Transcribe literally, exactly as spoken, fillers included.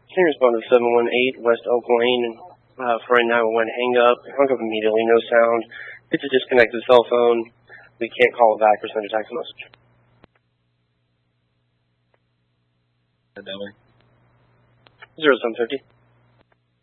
Can you respond to seven one eight West Oak Lane and uh, for a nine one one hang up? Hung up immediately, no sound. It's a disconnected cell phone. We can't call it back or send a text message. Zero seven fifty.